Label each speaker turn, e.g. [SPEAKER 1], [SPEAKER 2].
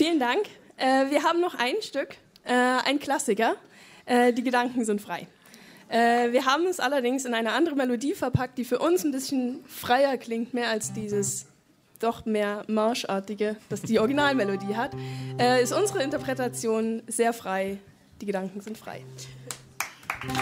[SPEAKER 1] Vielen Dank. Wir haben noch ein Stück, ein Klassiker. Die Gedanken sind frei. Wir haben es allerdings in eine andere Melodie verpackt, die für uns ein bisschen freier klingt, mehr als dieses doch mehr marschartige, das die Originalmelodie hat. Ist unsere Interpretation sehr frei. Die Gedanken sind frei.